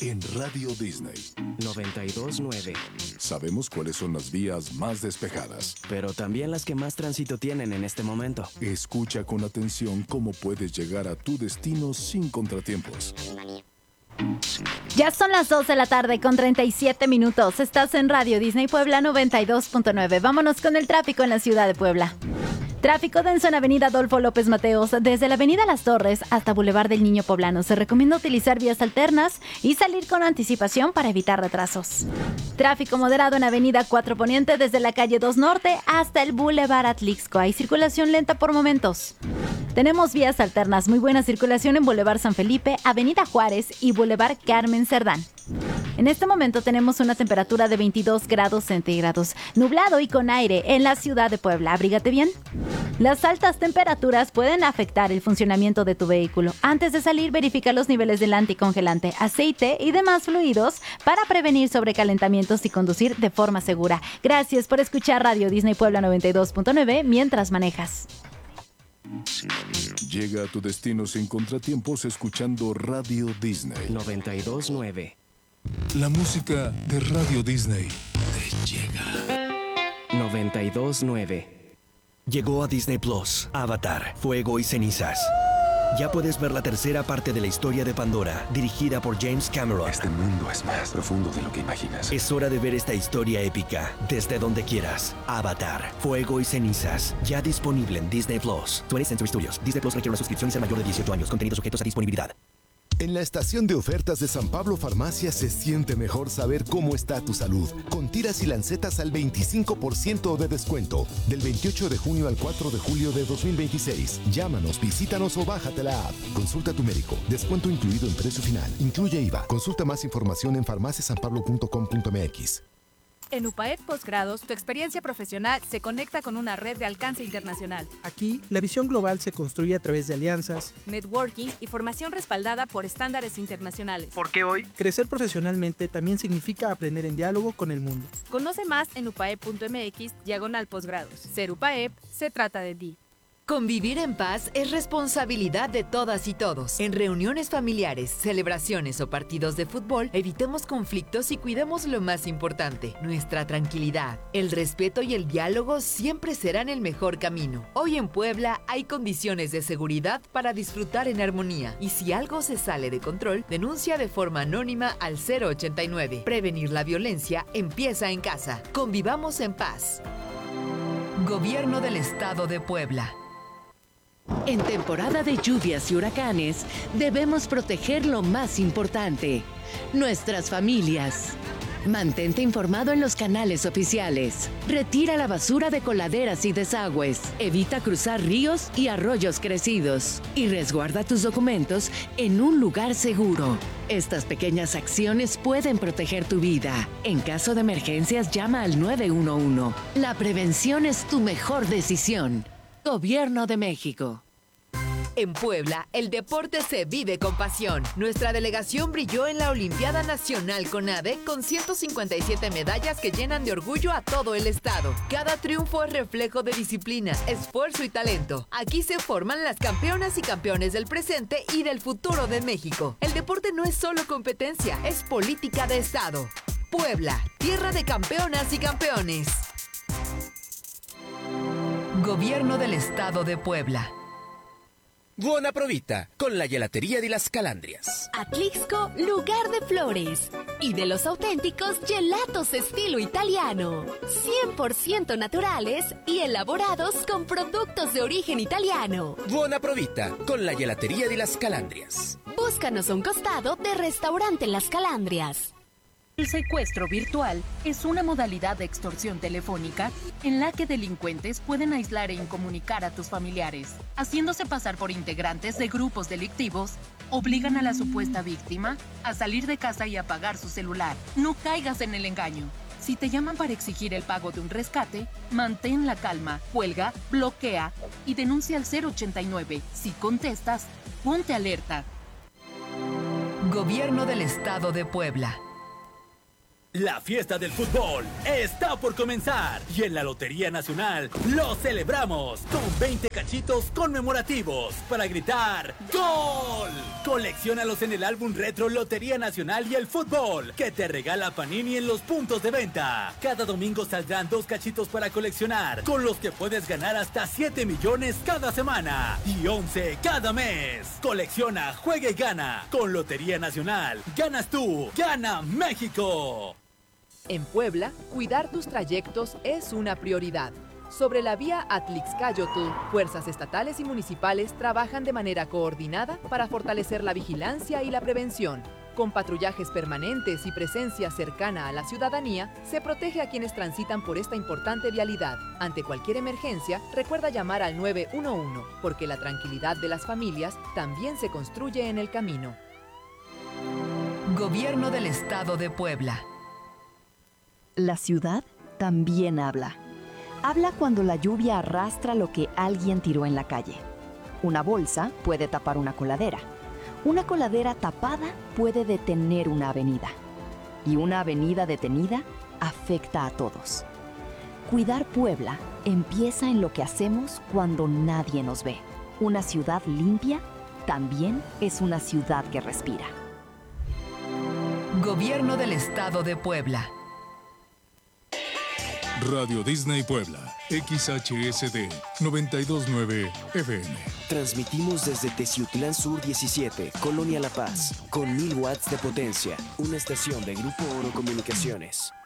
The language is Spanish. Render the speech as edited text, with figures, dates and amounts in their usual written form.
en Radio Disney 92.9. Sabemos cuáles son las vías más despejadas, pero también las que más tránsito tienen en este momento. Escucha con atención cómo puedes llegar a tu destino sin contratiempos. Ya son las 2 de la tarde con 37 minutos. Estás en Radio Disney Puebla 92.9. Vámonos con el tráfico en la ciudad de Puebla. Tráfico denso en Avenida Adolfo López Mateos, desde la Avenida Las Torres hasta Boulevard del Niño Poblano. Se recomienda utilizar vías alternas y salir con anticipación para evitar retrasos. Tráfico moderado en Avenida 4 Poniente, desde la calle 2 Norte hasta el Boulevard Atlixco. Hay circulación lenta por momentos. Tenemos vías alternas, muy buena circulación en Boulevard San Felipe, Avenida Juárez y Boulevard Carmen Cerdán. En este momento tenemos una temperatura de 22 grados centígrados, nublado y con aire en la ciudad de Puebla. Abrígate bien. Las altas temperaturas pueden afectar el funcionamiento de tu vehículo. Antes de salir, verifica los niveles del anticongelante, aceite y demás fluidos para prevenir sobrecalentamientos y conducir de forma segura. Gracias por escuchar Radio Disney Puebla 92.9 mientras manejas. Llega a tu destino sin contratiempos escuchando Radio Disney 92.9. La música de Radio Disney te llega. 92.9. Llegó a Disney Plus, Avatar, Fuego y Cenizas. Ya puedes ver la tercera parte de la historia de Pandora, dirigida por James Cameron. Este mundo es más profundo de lo que imaginas. Es hora de ver esta historia épica, desde donde quieras. Avatar, Fuego y Cenizas, ya disponible en Disney Plus. 20th Century Studios. Disney Plus requiere una suscripción y ser mayor de 18 años. Contenidos sujetos a disponibilidad. En la estación de ofertas de San Pablo Farmacia se siente mejor saber cómo está tu salud. Con tiras y lancetas al 25% de descuento. Del 28 de junio al 4 de julio de 2026. Llámanos, visítanos o bájate la app. Consulta a tu médico. Descuento incluido en precio final. Incluye IVA. Consulta más información en farmaciasanpablo.com.mx. En UPAEP Postgrados, tu experiencia profesional se conecta con una red de alcance internacional. Aquí, la visión global se construye a través de alianzas, networking y formación respaldada por estándares internacionales. Porque hoy, crecer profesionalmente también significa aprender en diálogo con el mundo. Conoce más en upaep.mx/posgrados. Ser UPAEP se trata de ti. Convivir en paz es responsabilidad de todas y todos. En reuniones familiares, celebraciones o partidos de fútbol, evitemos conflictos y cuidemos lo más importante, nuestra tranquilidad. El respeto y el diálogo siempre serán el mejor camino. Hoy en Puebla hay condiciones de seguridad para disfrutar en armonía. Y si algo se sale de control, denuncia de forma anónima al 089. Prevenir la violencia empieza en casa. Convivamos en paz. Gobierno del Estado de Puebla. En temporada de lluvias y huracanes, debemos proteger lo más importante, nuestras familias. Mantente informado en los canales oficiales. Retira la basura de coladeras y desagües. Evita cruzar ríos y arroyos crecidos. Y resguarda tus documentos en un lugar seguro. Estas pequeñas acciones pueden proteger tu vida. En caso de emergencias, llama al 911. La prevención es tu mejor decisión. Gobierno de México. En Puebla, el deporte se vive con pasión. Nuestra delegación brilló en la Olimpiada Nacional CONADE con 157 medallas que llenan de orgullo a todo el estado. Cada triunfo es reflejo de disciplina, esfuerzo y talento. Aquí se forman las campeonas y campeones del presente y del futuro de México. El deporte no es solo competencia, es política de estado. Puebla, tierra de campeonas y campeones. Gobierno del Estado de Puebla. Buona provita con la gelatería de las Calandrias. Atlixco, lugar de flores y de los auténticos gelatos estilo italiano. 100% naturales y elaborados con productos de origen italiano. Buona provita con la gelatería de las Calandrias. Búscanos a un costado de Restaurante Las Calandrias. El secuestro virtual es una modalidad de extorsión telefónica en la que delincuentes pueden aislar e incomunicar a tus familiares. Haciéndose pasar por integrantes de grupos delictivos, obligan a la supuesta víctima a salir de casa y apagar su celular. No caigas en el engaño. Si te llaman para exigir el pago de un rescate, mantén la calma, cuelga, bloquea y denuncia al 089. Si contestas, ponte alerta. Gobierno del Estado de Puebla. La fiesta del fútbol está por comenzar y en la Lotería Nacional lo celebramos con 20 cachitos conmemorativos para gritar ¡Gol! Colecciónalos en el álbum retro Lotería Nacional y el fútbol que te regala Panini en los puntos de venta. Cada domingo saldrán 2 cachitos para coleccionar, con los que puedes ganar hasta 7 millones cada semana y 11 cada mes. Colecciona, juega y gana. Con Lotería Nacional, ganas tú, gana México. En Puebla, cuidar tus trayectos es una prioridad. Sobre la vía Atlixcáyotl, fuerzas estatales y municipales trabajan de manera coordinada para fortalecer la vigilancia y la prevención. Con patrullajes permanentes y presencia cercana a la ciudadanía, se protege a quienes transitan por esta importante vialidad. Ante cualquier emergencia, recuerda llamar al 911, porque la tranquilidad de las familias también se construye en el camino. Gobierno del Estado de Puebla. La ciudad también habla. Habla cuando la lluvia arrastra lo que alguien tiró en la calle. Una bolsa puede tapar una coladera. Una coladera tapada puede detener una avenida. Y una avenida detenida afecta a todos. Cuidar Puebla empieza en lo que hacemos cuando nadie nos ve. Una ciudad limpia también es una ciudad que respira. Gobierno del Estado de Puebla. Radio Disney Puebla, XHSD 929 FM. Transmitimos desde Teciutlán Sur 17, Colonia La Paz, con 1000 watts de potencia. Una estación de Grupo Oro Comunicaciones.